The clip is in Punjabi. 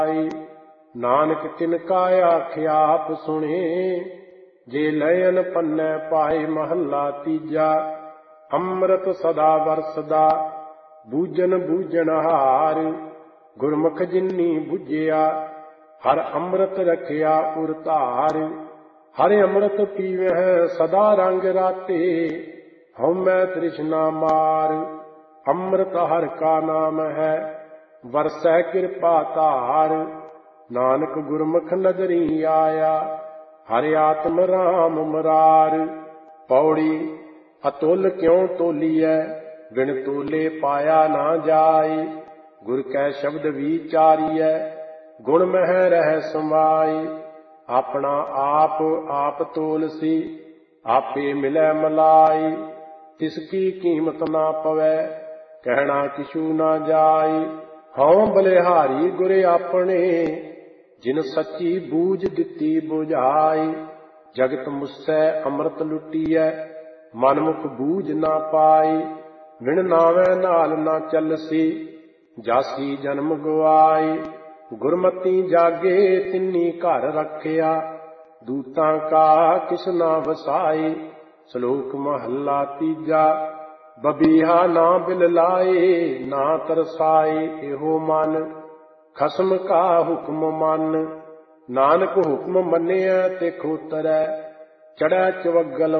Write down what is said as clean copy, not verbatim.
ਨਾਨਕ ਤਿਨ ਕਾ ਆਖਿਆ ਆਪ ਸੁਣੇ, ਜੇ ਲयन ਪੰਨੈ ਪਾਏ ਮਹੱਲਾ ਤੀਜਾ। ਅੰਮ੍ਰਿਤ ਸਦਾ ਵਰਸਦਾ ਬੂਝਨ ਬੂਝਣਹਾਰ, ਗੁਰਮੁਖ ਜਿਨੀ ਬੁਝਿਆ ਹਰ ਅੰਮ੍ਰਿਤ ਰਖਿਆ ਉਰ ਧਾਰ। ਹਰ ਅੰਮ੍ਰਿਤ ਪੀਵਹਿ ਸਦਾ ਰੰਗ ਰਾਤੇ, ਹਉਮੈ ਤ੍ਰਿਸ਼ਨਾ ਮਾਰ। ਅੰਮ੍ਰਿਤ ਹਰਿ ਕਾ ਨਾਮ ਹੈ ਵਰਸੈ ਕਿਰਪਾ ਧਾਰ, ਨਾਨਕ ਗੁਰਮੁਖ ਨਦਰੀ ਆਇਆ ਹਰਿ ਆਤਮ ਰਾਮ ਮੁਰਾਰ। ਪੌੜੀ ਅਤੁਲ ਕਿਉ ਤੋਲੀਐ, ਬਿਨ ਤੋਲੇ ਪਾਇਆ ਨਾ ਜਾਏ। ਗੁਰ ਕੈ ਸ਼ਬਦ ਵਿਚਾਰੀਐ, ਗੁਣ ਮਹਿ ਰਹਿ ਸਮਾਏ। ਆਪਣਾ ਆਪ ਤੋਲਸੀ, ਆਪੇ ਮਿਲੈ ਮਲਾਈ। ਤਿਸ ਕੀ ਕੀਮਤ ਨਾ ਪਵੈ, ਕਹਿਣਾ ਕਿਛੂ ਨਾ ਜਾਏ। ਹਉ ਬਲਿਹਾਰੀ ਗੁਰ ਆਪਣੇ, ਜਿਨ ਸੱਚੀ ਬੂਝ ਦਿੱਤੀ ਬੁਝਾਈ। ਜਗਤ ਮੁਸੈ ਅੰਮ੍ਰਿਤ ਲੁਟੀਐ, ਮਨਮੁਖ ਬੂਝ ਨਾ ਪਾਈ। ਬਿਨ ਨਾਵੈ ਨਾਲ ਨਾ ਚੱਲਸੀ, ਜਾਸੀ ਜਨਮ ਗਵਾਈ। ਗੁਰਮਤੀ ਜਾਗੇ ਤਿੰਨੀ ਘਰ ਰੱਖਿਆ, ਦੂਤਾਂ ਕਾ ਕਿਸ ਨਾ ਵਸਾਈ। ਸ਼ਲੋਕ ਮਹੱਲਾ ਤੀਜਾ। ਬਬੀਹਾ ਨਾ ਬਿਲ ਲਾਏ, ਨਾ ਤਰਸਾਏ ਇਹੋ ਮਨ, ਖਸਮ ਕਾ ਹੁਕਮ ਮੰਨ। ਨਾਨਕ ਹੁਕਮ ਮੰਨਿਆ ਤੇ ਖੋਤਰੈ, ਚੜ੍ਹੈ ਚਵੱਗਲ